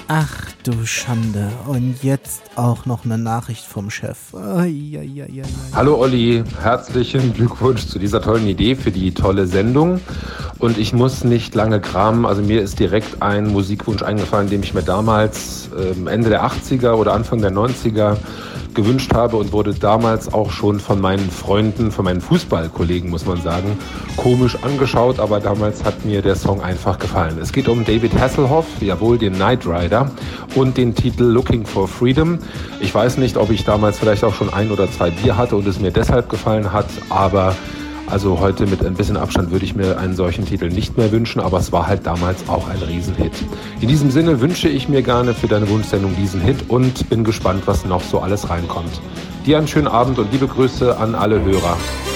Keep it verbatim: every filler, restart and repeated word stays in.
Ach du Schande. Und jetzt auch noch eine Nachricht vom Chef. Ai, ai, ai, ai. Hallo Olli, herzlichen Glückwunsch zu dieser tollen Idee für die tolle Sendung. Und ich muss nicht lange kramen, also mir ist direkt ein Musikwunsch eingefallen, den ich mir damals ähm, Ende der achtziger oder Anfang der neunziger gewünscht habe und wurde damals auch schon von meinen Freunden, von meinen Fußballkollegen, muss man sagen, komisch angeschaut, aber damals hat mir der Song einfach gefallen. Es geht um David Hasselhoff, jawohl, den Knight Rider und den Titel Looking for Freedom. Ich weiß nicht, ob ich damals vielleicht auch schon ein oder zwei Bier hatte und es mir deshalb gefallen hat, aber also heute mit ein bisschen Abstand würde ich mir einen solchen Titel nicht mehr wünschen, aber es war halt damals auch ein Riesenhit. In diesem Sinne wünsche ich mir gerne für deine Wunschsendung diesen Hit und bin gespannt, was noch so alles reinkommt. Dir einen schönen Abend und liebe Grüße an alle Hörer.